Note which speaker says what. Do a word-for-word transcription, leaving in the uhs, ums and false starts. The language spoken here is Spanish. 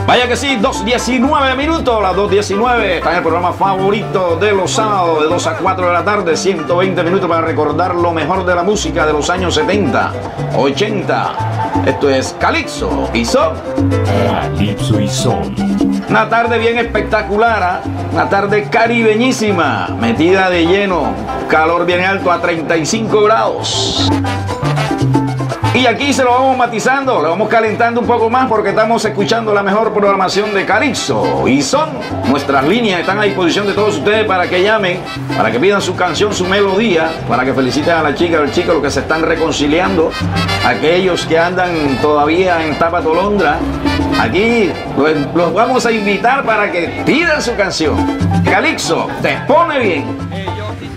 Speaker 1: Vaya que sí, dos diecinueve minutos, las dos diecinueve. Está en el programa favorito de los sábados de dos a cuatro de la tarde. ciento veinte minutos para recordar lo mejor de la música de los años setenta, ochenta. Esto es Calypso y Son.
Speaker 2: Calypso y Son.
Speaker 1: Una tarde bien espectacular, ¿eh? Una tarde caribeñísima, metida de lleno. Calor bien alto a treinta y cinco grados. Y aquí se lo vamos matizando, lo vamos calentando un poco más porque estamos escuchando la mejor programación de Calypso y Son. Nuestras líneas están a disposición de todos ustedes para que llamen, para que pidan su canción, su melodía, para que feliciten a la chica o el chico, los que se están reconciliando, aquellos que andan todavía en tapa tolondra. Aquí los, los vamos a invitar para que pidan su canción. Calypso, te pone bien.